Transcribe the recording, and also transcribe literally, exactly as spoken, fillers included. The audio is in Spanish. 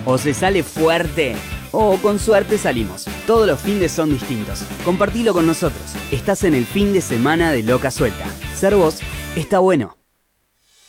O se sale fuerte, o con suerte salimos. Todos los findes son distintos. Compartilo con nosotros. Estás en el fin de semana de Loca Suelta. Ser vos está bueno.